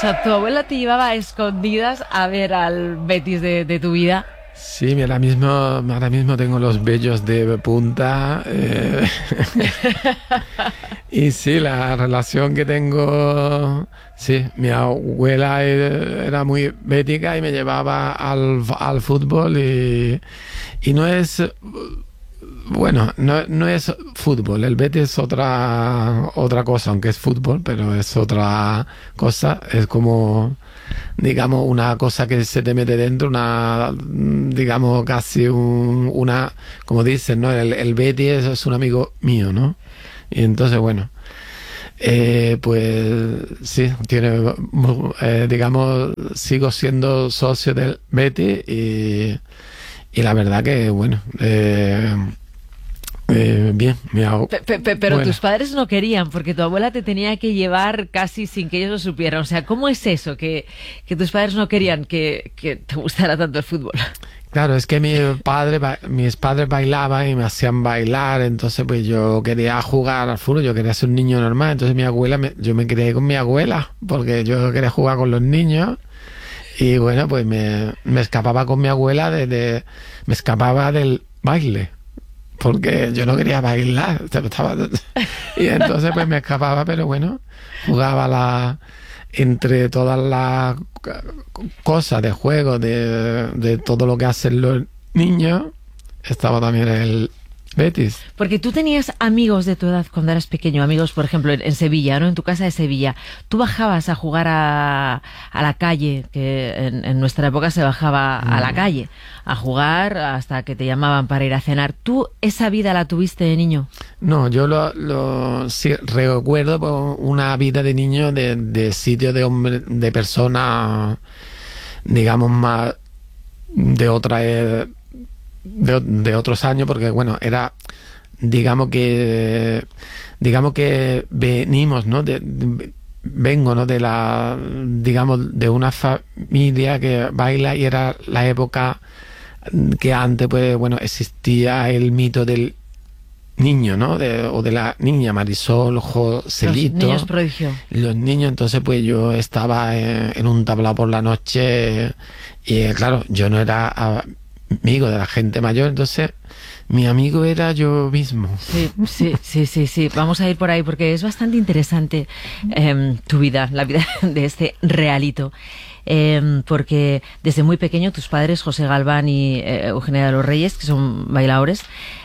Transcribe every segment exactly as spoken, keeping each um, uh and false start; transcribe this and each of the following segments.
sea, tu abuela te llevaba a escondidas a ver al Betis de, de tu vida. Sí, ahora mismo, ahora mismo tengo los vellos de punta. Eh, y sí, la relación que tengo... Sí, mi abuela era muy bética y me llevaba al, al fútbol y, y no es... Bueno, no, no es fútbol, el Betis es otra, otra cosa, aunque es fútbol, pero es otra cosa, es como... digamos, una cosa que se te mete dentro, una, digamos, casi un, una, como dicen, ¿no? El, el Betis es un amigo mío, ¿no? Y entonces, bueno, eh, pues sí, tiene, eh, digamos, sigo siendo socio del Betis y, y la verdad que, bueno, eh, Eh, bien, me hago. Pe pe pero bueno. Tus padres no querían, porque tu abuela te tenía que llevar casi sin que ellos lo supieran. O sea, ¿cómo es eso? Que, que tus padres no querían que, que te gustara tanto el fútbol. Claro, es que mi padre, mis padres bailaban y me hacían bailar, entonces pues yo quería jugar al fútbol, yo quería ser un niño normal, entonces mi abuela, me, yo me crié con mi abuela, porque yo quería jugar con los niños. Y bueno, pues me, me escapaba con mi abuela, de, de, me escapaba del baile. Porque yo no quería bailar estaba... y entonces pues me escapaba, pero bueno, jugaba la entre todas las cosas de juego, de, de todo lo que hacen los niños, estaba también el Betis. Porque tú tenías amigos de tu edad cuando eras pequeño, amigos, por ejemplo, en, en Sevilla, ¿no? En tu casa de Sevilla. Tú bajabas a jugar a, a la calle, que en, en nuestra época se bajaba a la calle, a jugar hasta que te llamaban para ir a cenar. ¿Tú esa vida la tuviste de niño? No, yo lo, lo sí, recuerdo por una vida de niño de, de sitio de hombre, de personas, digamos, más de otra edad, De, de otros años, porque bueno, era, digamos que, digamos que venimos, ¿no? De, de, vengo, ¿no? De la, digamos, de una familia que baila y era la época que antes, pues, bueno, existía el mito del niño, ¿no? De, o de la niña, Marisol, Joselito. Los niños prodigio. Los niños, entonces, pues yo estaba en, en un tablao por la noche y, claro, yo no era amigo de la gente mayor, entonces mi amigo era yo mismo. Sí, sí, sí, sí, sí. Vamos a ir por ahí porque es bastante interesante eh, tu vida, la vida de este realito. Eh, porque desde muy pequeño tus padres, José Galván y eh, Eugenia de los Reyes, que son bailadores,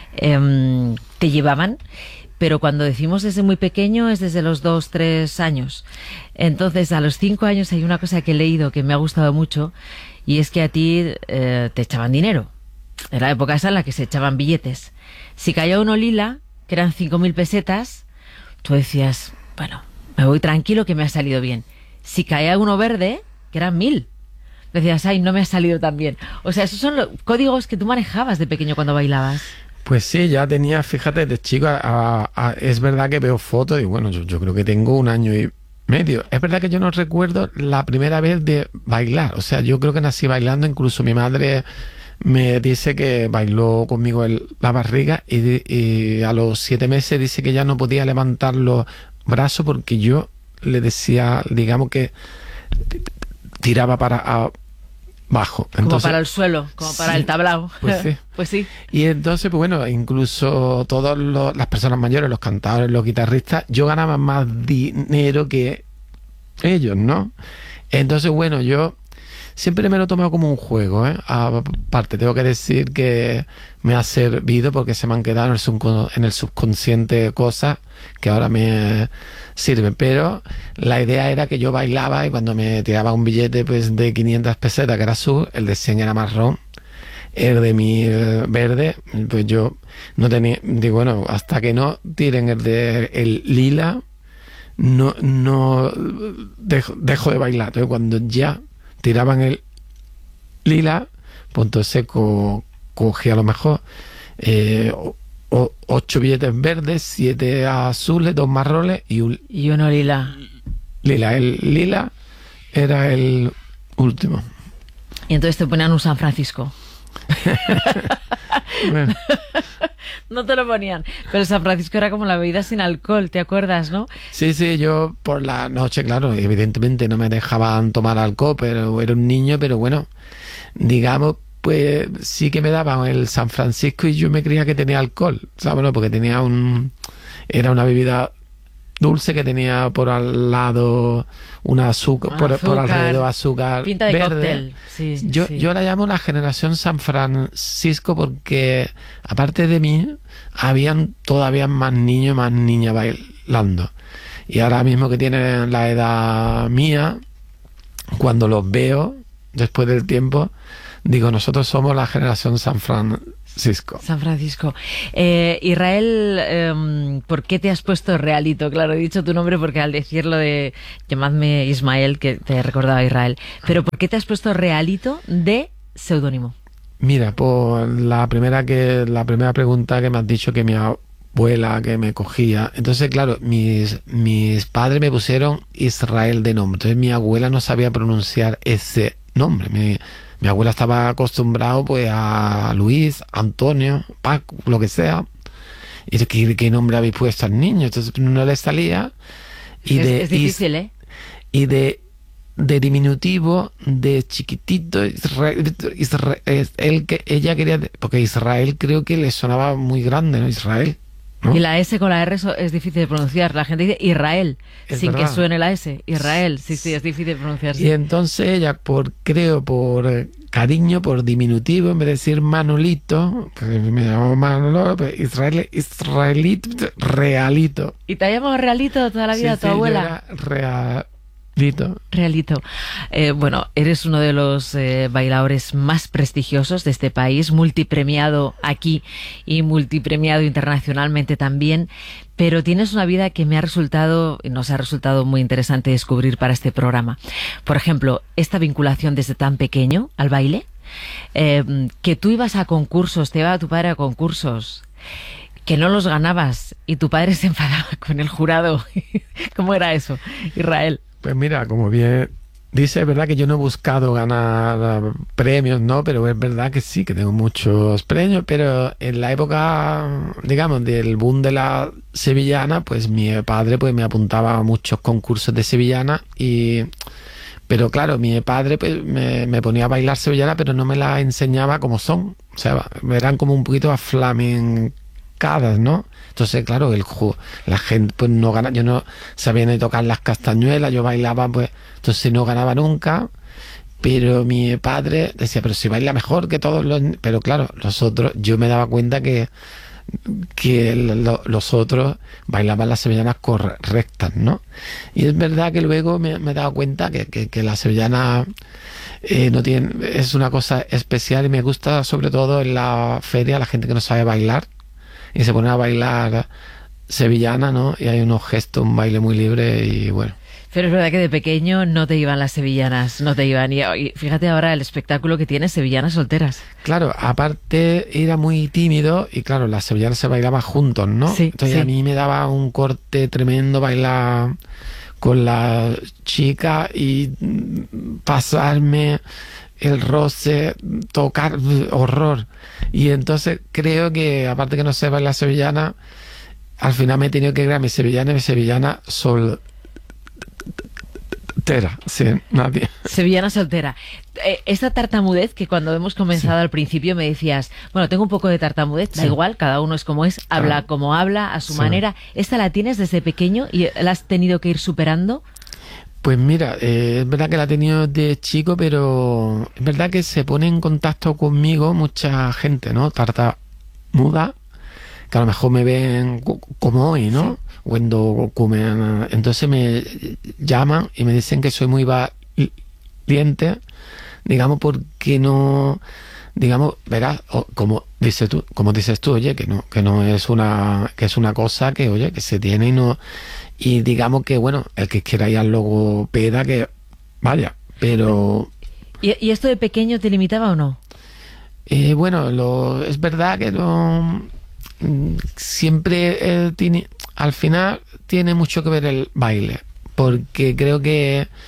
eh, te llevaban, pero cuando decimos desde muy pequeño es desde los dos, tres años. Entonces, a los cinco años hay una cosa que he leído que me ha gustado mucho, y es que a ti eh, te echaban dinero. Era la época esa en la que se echaban billetes. Si caía uno lila, que eran cinco mil pesetas, tú decías, bueno, me voy tranquilo que me ha salido bien. Si caía uno verde, que eran mil, decías, ay, no me ha salido tan bien. O sea, esos son los códigos que tú manejabas de pequeño cuando bailabas. Pues sí, ya tenía, fíjate, de chico, a, a, a, es verdad que veo fotos y bueno, yo, yo creo que tengo un año y medio. Es verdad que yo no recuerdo la primera vez de bailar, o sea, yo creo que nací bailando, incluso mi madre me dice que bailó conmigo en la barriga y, y a los siete meses dice que ya no podía levantar los brazos porque yo le decía, digamos que tiraba para abajo. Entonces, como para el suelo, como para sí, el tablao. Pues sí. Pues sí. Y entonces, pues bueno, incluso todas las personas mayores, los cantadores, los guitarristas, yo ganaba más dinero que ellos, ¿no? Entonces, bueno, yo siempre me lo he tomado como un juego, ¿eh? Aparte, tengo que decir que me ha servido porque se me han quedado en el, subcon en el subconsciente cosas que ahora me sirven. Pero la idea era que yo bailaba y cuando me tiraba un billete pues de quinientas pesetas, que era azul, el de cien era marrón, el de mil verde, pues yo no tenía, digo, bueno, hasta que no tiren el de el lila, no, no dejo, dejo de bailar. Entonces cuando ya tiraban el lila, pues entonces co cogí a lo mejor eh, o, ocho billetes verdes, siete azules, dos marrones y un y uno lila. Lila, el lila era el último. Y entonces te ponían un San Francisco. Bueno, No te lo ponían. Pero San Francisco era como la bebida sin alcohol, ¿te acuerdas, no? Sí, sí, yo por la noche, claro, evidentemente no me dejaban tomar alcohol, pero era un niño, pero bueno, digamos, pues sí que me daban el San Francisco y yo me creía que tenía alcohol, ¿sabes? No, porque tenía un... Era una bebida dulce que tenía por al lado una azúcar, por, Azúcar. por alrededor azúcar Pinta de verde. cóctel. Sí, Yo, sí. yo la llamo la generación San Francisco porque aparte de mí habían todavía más niños, más niñas bailando. Y ahora mismo que tienen la edad mía, cuando los veo después del tiempo, digo, nosotros somos la generación San Francisco. San Francisco. Eh, Israel, eh, ¿por qué te has puesto Realito? Claro, he dicho tu nombre porque al decirlo de llamadme Ismael, que te recordaba Israel, pero ¿por qué te has puesto Realito de seudónimo? Mira, por la primera que la primera pregunta que me has dicho que mi abuela que me cogía, entonces claro, mis mis padres me pusieron Israel de nombre, entonces mi abuela no sabía pronunciar ese nombre. Mi, mi abuela estaba acostumbrado pues a Luis, Antonio, Paco, lo que sea. Y yo, ¿qué, qué nombre habéis puesto al niño? Entonces no le salía. Y es, de, es difícil, y, ¿eh? Y de de diminutivo, de chiquitito, Israel, Israel, que ella quería, porque Israel creo que le sonaba muy grande, ¿no? Israel, ¿no? Y la S con la R es difícil de pronunciar. La gente dice Israel, es sin verdad. que suene la S. Israel, sí, sí, es difícil de pronunciar. Sí. Y entonces ella, por creo, por cariño, por diminutivo, en vez de decir Manolito, pues me llamó Manolo, pues Israel, Israelito, Realito. ¿Y te ha llamado Realito toda la vida, sí, tu sí, abuela? Yo era Realito. Realito. Eh, bueno, eres uno de los eh, bailadores más prestigiosos de este país, multipremiado aquí y multipremiado internacionalmente también, pero tienes una vida que me ha resultado, y nos ha resultado muy interesante descubrir para este programa. Por ejemplo, esta vinculación desde tan pequeño al baile, eh, que tú ibas a concursos, te iba tu padre a concursos, que no los ganabas y tu padre se enfadaba con el jurado. ¿Cómo era eso, Israel? Pues mira, como bien dice, es verdad que yo no he buscado ganar premios, ¿no? Pero es verdad que sí, que tengo muchos premios, pero en la época, digamos, del boom de la sevillana, pues mi padre pues me apuntaba a muchos concursos de sevillana y... Pero claro, mi padre pues, me, me ponía a bailar sevillana, pero no me la enseñaba como son. O sea, eran como un poquito a flamencadas, ¿no? Entonces, claro, el la gente pues no gana, yo no sabía ni tocar las castañuelas, yo bailaba, pues, entonces no ganaba nunca, pero mi padre decía, pero si baila mejor que todos los... Pero claro, los otros, yo me daba cuenta que, que lo, los otros bailaban las sevillanas correctas, ¿no? Y es verdad que luego me, me he dado cuenta que, que, que la sevillana eh, no tiene, es una cosa especial y me gusta sobre todo en la feria la gente que no sabe bailar y se pone a bailar sevillana, ¿no? Y hay unos gestos, un baile muy libre y bueno. Pero es verdad que de pequeño no te iban las sevillanas, no te iban. Y, y fíjate ahora el espectáculo que tiene Sevillanas Solteras. Claro, aparte era muy tímido y claro, las sevillanas se bailaban juntos, ¿no? Sí, Entonces sí. a mí me daba un corte tremendo bailar con la chica y pasarme el roce, tocar, horror. Y entonces creo que, aparte que no sé bailar sevillana, al final me he tenido que crear mi sevillana y mi sevillana soltera. Sí, nadie. Sevillana Soltera. Eh, esta tartamudez que cuando hemos comenzado Sí. al principio me decías, bueno, tengo un poco de tartamudez, da Sí. igual, cada uno es como es, habla Claro. como habla, a su Sí. manera. ¿Esta la tienes desde pequeño y la has tenido que ir superando? Pues mira, eh, es verdad que la he tenido de chico, pero es verdad que se pone en contacto conmigo mucha gente, ¿no? Tartamuda, que a lo mejor me ven co- como hoy, ¿no? Cuando comen. Entonces me llaman y me dicen que soy muy valiente, digamos, porque no, digamos, verás, o- como dices tú, como dices tú, oye, que no, que no es una, que es una cosa que, oye, que se tiene y no. Y digamos que, bueno, el que quiera ir al logopeda, que vaya, pero ¿Y, y esto de pequeño te limitaba o no? eh, bueno, lo, es verdad que no, mm, siempre eh, tiene, al final tiene mucho que ver el baile, porque creo que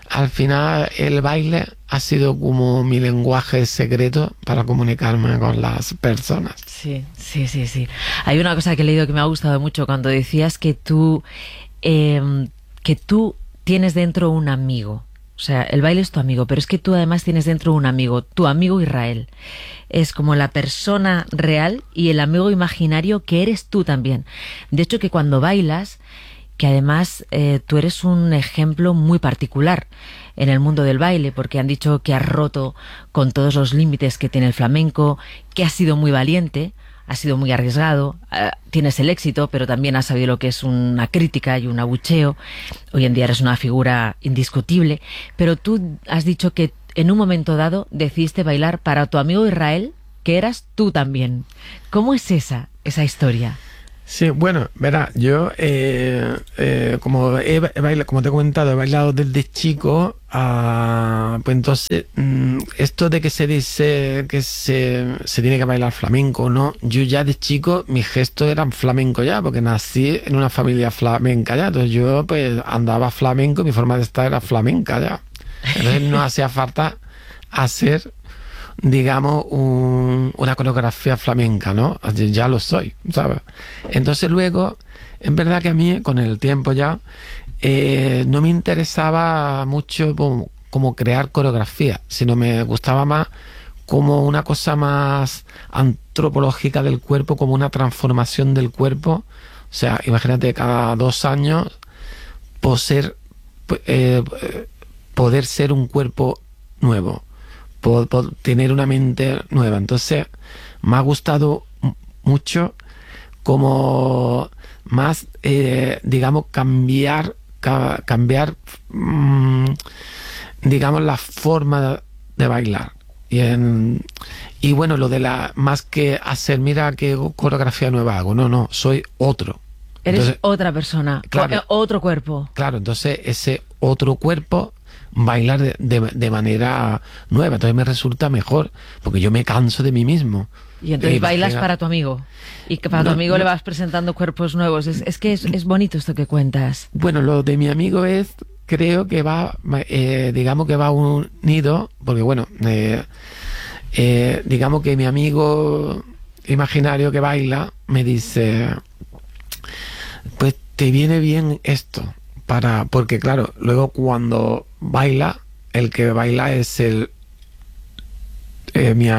al final el baile ha sido como mi lenguaje secreto para comunicarme con las personas. Sí, sí, sí, sí. Hay una cosa que he leído que me ha gustado mucho cuando decías que tú, eh, que tú tienes dentro un amigo. O sea, el baile es tu amigo, pero es que tú además tienes dentro un amigo, tu amigo Israel. Es como la persona real y el amigo imaginario que eres tú también. De hecho, que cuando bailas, que además eh, tú eres un ejemplo muy particular en el mundo del baile, porque han dicho que has roto con todos los límites que tiene el flamenco, que has sido muy valiente, has sido muy arriesgado, eh, tienes el éxito, pero también has sabido lo que es una crítica y un abucheo. Hoy en día eres una figura indiscutible, pero tú has dicho que en un momento dado decidiste bailar para tu amigo Israel, que eras tú también. ¿Cómo es esa, esa historia? Sí, bueno, verá, yo eh, eh, como he, he bailado, como te he comentado, he bailado desde chico, uh, pues entonces mm, esto de que se dice que se, se tiene que bailar flamenco, ¿no? Yo ya de chico mis gestos eran flamenco ya, porque nací en una familia flamenca ya, entonces yo pues andaba flamenco y mi forma de estar era flamenca ya. Entonces no hacía falta hacer, digamos, un, una coreografía flamenca, ¿no? Ya lo soy, ¿sabes? Entonces luego, es verdad que a mí, con el tiempo ya, eh, no me interesaba mucho como, como crear coreografía, sino me gustaba más como una cosa más antropológica del cuerpo, como una transformación del cuerpo. O sea, imagínate, cada dos años poder, eh, poder ser un cuerpo nuevo. Por, por tener una mente nueva. Entonces me ha gustado mucho como más eh, digamos cambiar ca, cambiar mmm, digamos la forma de, de bailar y, en, y bueno, lo de la más que hacer mira qué coreografía nueva hago, no, no, soy otro. Eres entonces, otra persona, claro, otro cuerpo. Claro, entonces ese otro cuerpo bailar de, de, de manera nueva, entonces me resulta mejor, porque yo me canso de mí mismo. Y entonces y bailas imagina... para tu amigo, y que para no, tu amigo no. le vas presentando cuerpos nuevos. Es, es que es, es bonito esto que cuentas. Bueno, lo de mi amigo es, creo que va, eh, digamos que va unido, porque bueno, eh, eh, digamos que mi amigo imaginario que baila me dice, pues te viene bien esto. Para, porque claro, luego cuando baila, el que baila es el eh, mi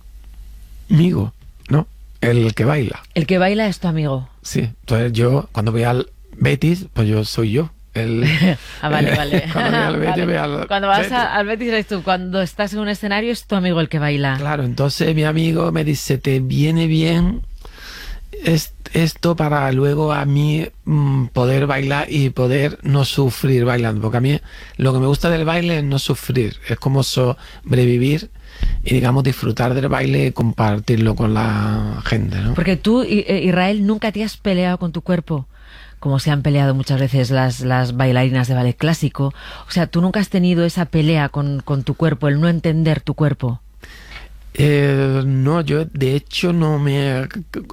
amigo, ¿no? El que baila. El que baila es tu amigo. Sí, entonces yo cuando voy al Betis, pues yo soy yo. El, ah, vale, vale. Cuando, voy al Betis, vale. voy al cuando vas Betis. A, al Betis eres tú, cuando estás en un escenario es tu amigo el que baila. Claro, entonces mi amigo me dice, te viene bien es, esto para luego a mí mmm, poder bailar y poder no sufrir bailando, porque a mí lo que me gusta del baile es no sufrir, es como sobrevivir y digamos disfrutar del baile y compartirlo con la gente, ¿no? Porque tú, Israel, nunca te has peleado con tu cuerpo, como se han peleado muchas veces las, las bailarinas de ballet clásico. O sea, tú nunca has tenido esa pelea con, con tu cuerpo, el no entender tu cuerpo. Eh, no, yo de hecho no me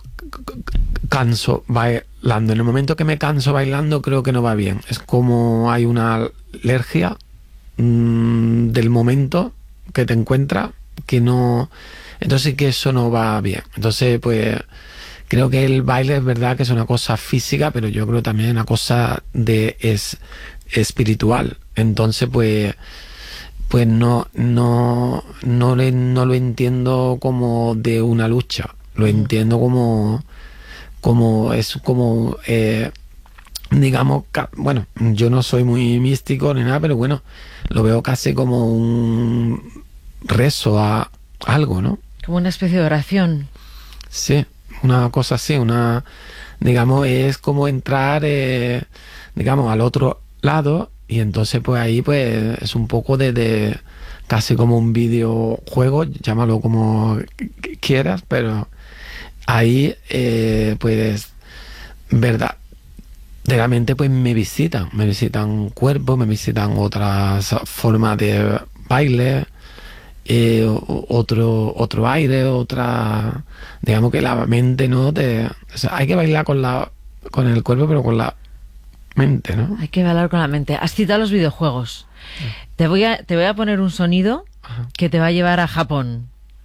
canso bailando. En el momento que me canso bailando creo que no va bien. Es como hay una alergia mmm, del momento que te encuentras que no... Entonces que eso no va bien. Entonces pues creo que el baile es verdad que es una cosa física, pero yo creo también una cosa de es espiritual. Entonces pues... pues no, no, no, le, no lo entiendo como de una lucha, lo entiendo como, como es como, eh, digamos, bueno, yo no soy muy místico ni nada, pero bueno, lo veo casi como un rezo a algo, ¿no? Como una especie de oración. Sí, una cosa así, una, digamos, es como entrar, eh, digamos, al otro lado. Y entonces pues ahí pues es un poco de, de casi como un videojuego, llámalo como quieras, pero ahí eh, pues verdaderamente pues me visitan, me visitan cuerpos, me visitan otras formas de baile, eh, otro, otro aire, otra, digamos que la mente no te, o sea, hay que bailar con la con el cuerpo pero con la mente, ¿no? Hay que bailar con la mente. Has citado los videojuegos. Te voy a, te voy a poner un sonido Ajá. que te va a llevar a Japón.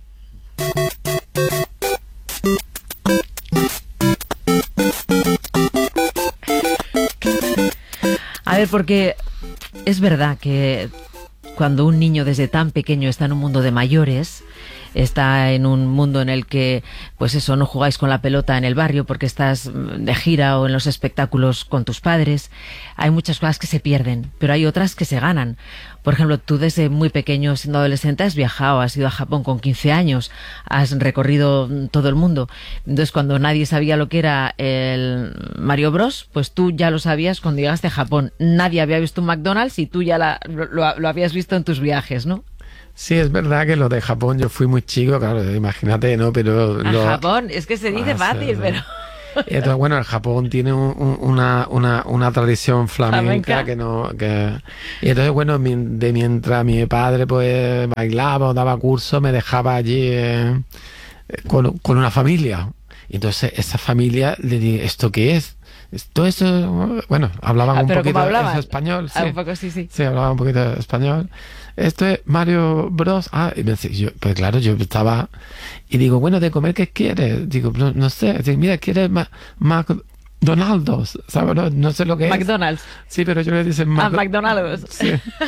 A ver, porque es verdad que cuando un niño desde tan pequeño está en un mundo de mayores, está en un mundo en el que, pues eso, no jugáis con la pelota en el barrio porque estás de gira o en los espectáculos con tus padres, hay muchas cosas que se pierden, pero hay otras que se ganan. Por ejemplo, tú desde muy pequeño, siendo adolescente, has viajado, has ido a Japón con quince años, has recorrido todo el mundo. Entonces, cuando nadie sabía lo que era el Mario Bros, pues tú ya lo sabías cuando llegaste a Japón. Nadie había visto un McDonald's y tú ya la, lo, lo habías visto en tus viajes, ¿no? Sí, es verdad que lo de Japón, yo fui muy chico, claro, imagínate, ¿no? Pero a lo... Japón, es que se dice ah, fácil, sí, pero... Entonces, bueno, el Japón tiene un, un, una, una, una tradición flamenca, flamenca que no... Que... Y entonces, bueno, mi, de mientras mi padre pues bailaba o daba cursos, me dejaba allí eh, con, con una familia. Y entonces esa familia le dije, ¿esto qué es? Todo eso, bueno, hablaban ah, un poquito de español. Sí. Ah, un poco, sí, sí. Sí, hablaban un poquito de español. Esto es Mario Bros. Ah, y me decía, yo, pues claro, yo estaba y digo, bueno, ¿de comer qué quieres? Digo, no, no sé. Digo, mira, ¿quieres ma McDonald's? ¿Sabes? No, no sé lo que McDonald's. es. McDonald's. Sí, pero yo le dicen Mac ah, McDonald's. Sí.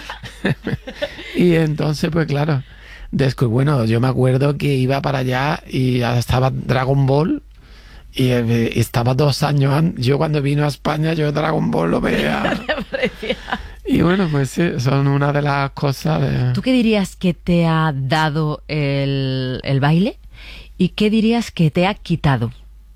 Y entonces, pues claro, después, bueno, yo me acuerdo que iba para allá y ya estaba Dragon Ball. Y eh, estaba dos años antes. Yo cuando vino a España, yo Dragon Ball lo veía. Y bueno, pues sí, son una de las cosas de... ¿Tú qué dirías que te ha dado el, el baile? ¿Y qué dirías que te ha quitado?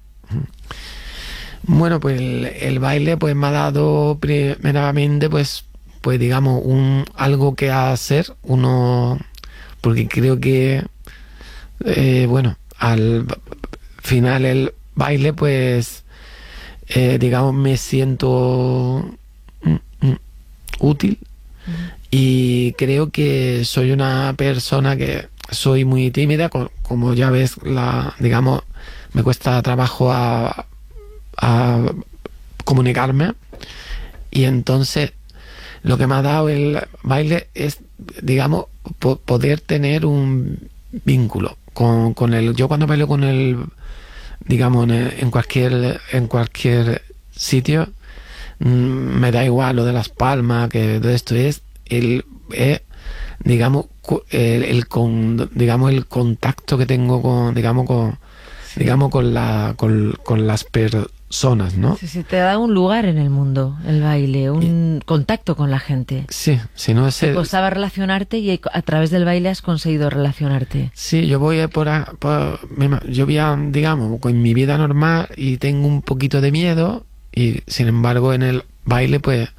Bueno, pues el, el baile pues me ha dado primeramente pues, pues digamos, un algo que hacer, uno... Porque creo que, eh, bueno, al final el baile pues, eh, digamos, me siento... útil uh-huh. Y creo que soy una persona que soy muy tímida, como ya ves, la digamos, me cuesta trabajo a, a comunicarme, y entonces lo que me ha dado el baile es, digamos, po poder tener un vínculo con, con el, yo cuando bailo con el, digamos, en, en cualquier en cualquier sitio, me da igual lo de las palmas, que de esto es el eh, digamos el, el con digamos el contacto que tengo con digamos con sí. digamos con la con, con las personas, ¿no? Sí, sí, te da un lugar en el mundo el baile, un y, contacto con la gente. Sí, si no es te costaba relacionarte y a través del baile has conseguido relacionarte. Sí, yo voy por, a, por yo voy a, digamos, con mi vida normal y tengo un poquito de miedo. Y sin embargo en el baile pues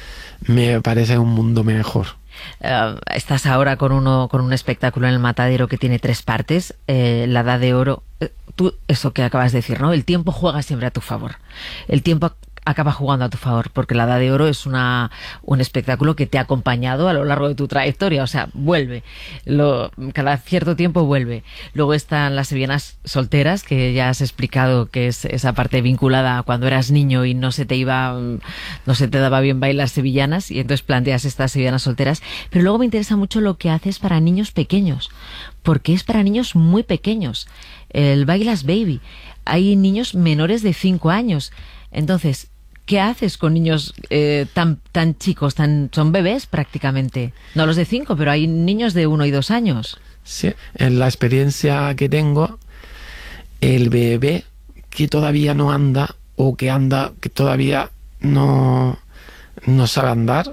me parece un mundo mejor. Uh, estás ahora con uno con un espectáculo en el Matadero que tiene tres partes, eh, la Edad de Oro. Eh, tú, eso que acabas de decir, ¿no? El tiempo juega siempre a tu favor. El tiempo acaba jugando a tu favor, porque la Edad de Oro es una un espectáculo que te ha acompañado a lo largo de tu trayectoria, o sea, vuelve, lo, cada cierto tiempo vuelve. Luego están las sevillanas solteras, que ya has explicado que es esa parte vinculada a cuando eras niño y no se te iba, no se te daba bien bailar sevillanas, y entonces planteas estas sevillanas solteras. Pero luego me interesa mucho lo que haces para niños pequeños, porque es para niños muy pequeños. El Bailas Baby. Hay niños menores de cinco años. Entonces, ¿qué haces con niños eh, tan tan chicos, tan son bebés prácticamente? No los de cinco, pero hay niños de uno y dos años. Sí, en la experiencia que tengo, el bebé que todavía no anda o que anda, que todavía no, no sabe andar,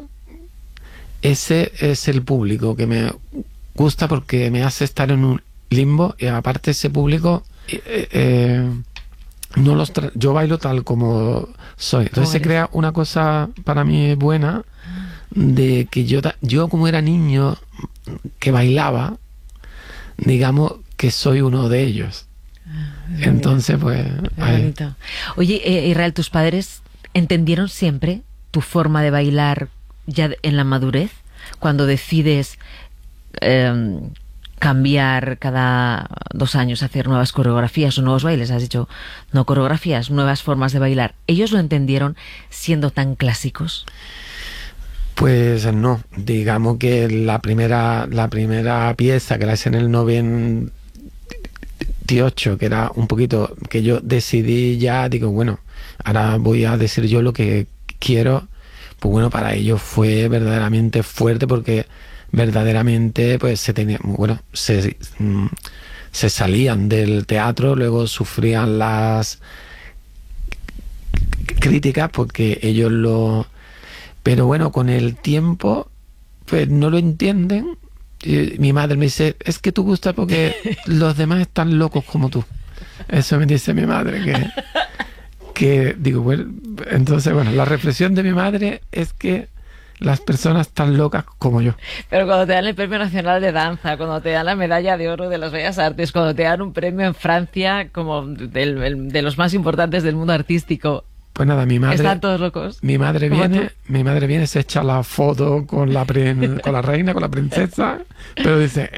ese es el público que me gusta porque me hace estar en un limbo, y aparte ese público... Eh, eh, no los tra yo bailo tal como soy, entonces se crea una cosa para mí buena, de que yo yo como era niño que bailaba, digamos que soy uno de ellos. Ah, entonces pues ahí. Oye, eh, Israel, ¿tus padres entendieron siempre tu forma de bailar ya en la madurez, cuando decides eh, cambiar cada dos años, hacer nuevas coreografías o nuevos bailes, has dicho, no coreografías, nuevas formas de bailar. ¿Ellos lo entendieron siendo tan clásicos? Pues no, digamos que la primera, la primera pieza, que la hice en el noventa y ocho, que era un poquito, que yo decidí ya, digo, bueno, ahora voy a decir yo lo que quiero, pues bueno, para ellos fue verdaderamente fuerte, porque verdaderamente pues se tenía, bueno, se, se salían del teatro, luego sufrían las críticas porque ellos lo... Pero bueno, con el tiempo, pues no lo entienden. Y mi madre me dice, es que tú gustas porque los demás están locos como tú. Eso me dice mi madre, que, que digo, bueno, entonces, bueno, la reflexión de mi madre es que las personas tan locas como yo. Pero cuando te dan el Premio Nacional de Danza, cuando te dan la Medalla de Oro de las Bellas Artes, cuando te dan un premio en Francia como del, de los más importantes del mundo artístico... Pues nada, mi madre... ¿Están todos locos? Mi madre viene, mi madre viene, se echa la foto con la, con la reina, con la princesa, pero dice...